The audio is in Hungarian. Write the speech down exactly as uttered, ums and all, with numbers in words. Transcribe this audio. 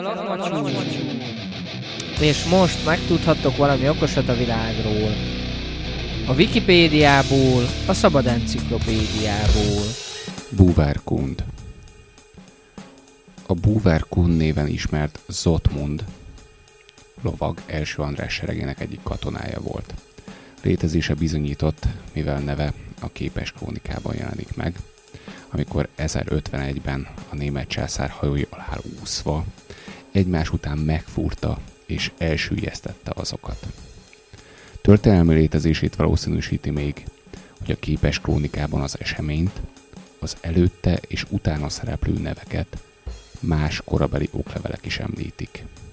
És most megtudhattok valami okosat a világról. A Wikipédiából, a Szabad Enciklopédiából. Búvárkund. A Búvárkund néven ismert Zotmund lovag első András seregének egyik katonája volt. Létezése bizonyított, mivel neve a képes krónikában jelenik meg, amikor ezerötvenegyben a német császár hajói alá úszva egymás után megfúrta és elsüllyesztette azokat. Történelmi létezését valószínűsíti még, hogy a képes krónikában az eseményt, az előtte és utána szereplő neveket más korabeli oklevelek is említik.